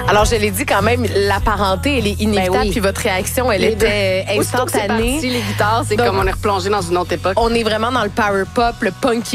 Alors, je l'ai dit quand même, la parenté, elle est inévitable. oui. Puis votre réaction, elle était Aussitôt que c'est instantanée. parti, les guitares, c'est Donc, comme on est replongé dans une autre époque. On est vraiment dans le power pop, le punk